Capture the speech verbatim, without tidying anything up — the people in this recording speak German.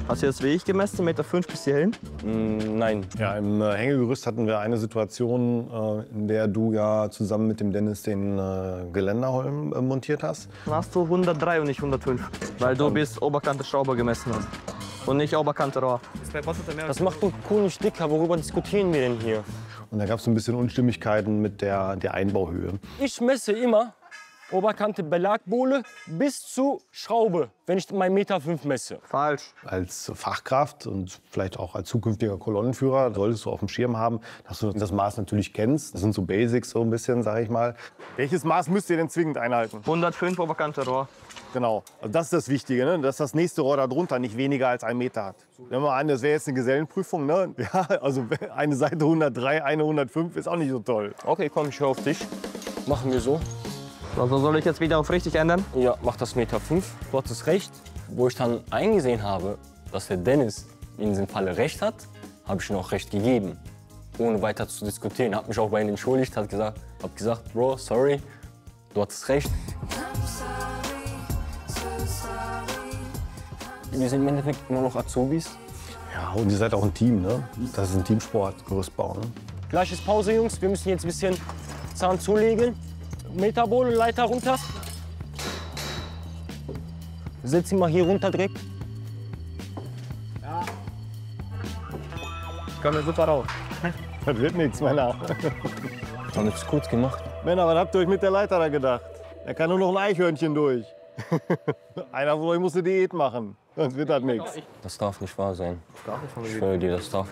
Hast du jetzt wie ich gemessen, Meter fünf bis hierhin? Mm, nein. Ja, im äh, Hängegerüst hatten wir eine Situation, äh, in der du ja zusammen mit dem Dennis den äh, Geländerholm äh, montiert hast. Dann hast du hundertdrei und nicht hundertfünf, weil du bis Oberkante Schraube gemessen hast und nicht Oberkante Rohr. Das macht den Kuh nicht dicker. Worüber diskutieren wir denn hier? Und da gab es so ein bisschen Unstimmigkeiten mit der, der Einbauhöhe. Ich messe immer Oberkante Belagbohle bis zu Schraube, wenn ich meinen Meter fünf messe. Falsch. Als Fachkraft und vielleicht auch als zukünftiger Kolonnenführer solltest du auf dem Schirm haben, dass du das Maß natürlich kennst. Das sind so Basics so ein bisschen, sage ich mal. Welches Maß müsst ihr denn zwingend einhalten? hundertfünf Oberkante Rohr. Genau. Also das ist das Wichtige, ne? Dass das nächste Rohr darunter nicht weniger als einen Meter hat. Nehmen wir mal an, das wäre jetzt eine Gesellenprüfung. Ne? Ja, also eine Seite hundertdrei, eine hundertfünf ist auch nicht so toll. Okay, komm, ich höre auf dich. Machen wir so. Also soll ich jetzt wieder auf richtig ändern? Ja, mach das Meter fünf. Du hattest recht. Wo ich dann eingesehen habe, dass der Dennis in diesem Falle recht hat, habe ich ihm auch recht gegeben. Ohne weiter zu diskutieren. Hab mich auch bei ihm entschuldigt, hat gesagt, hab gesagt, Bro, sorry, du hattest recht. Wir sind im Endeffekt immer noch Azubis. Ja, und ihr seid auch ein Team, ne? Das ist ein Teamsport, Gerüstbau, ne? Gleich ist Pause, Jungs. Wir müssen jetzt ein bisschen Zahn zulegen. Meterbohle, Leiter runter. Setz ihn mal hier runter direkt. Ja. Kommen wir super raus. Das wird nichts, Männer. Haben wir es kurz gemacht. Männer, was habt ihr euch mit der Leiter da gedacht? Da kann nur noch ein Eichhörnchen durch. Einer von euch muss eine Diät machen, sonst wird das nichts. Das darf nicht wahr sein. Das darf nicht von Ich schwöre dir, das darf